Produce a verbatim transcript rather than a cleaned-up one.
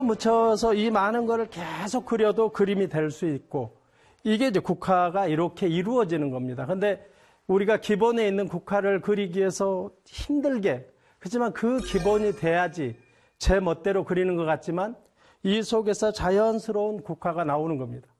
묻혀서 이 많은 거를 계속 그려도 그림이 될 수 있고, 이게 이제 국화가 이렇게 이루어지는 겁니다. 근데 우리가 기본에 있는 국화를 그리기 위해서 힘들게, 그렇지만 그 기본이 돼야지 제 멋대로 그리는 것 같지만 이 속에서 자연스러운 국화가 나오는 겁니다.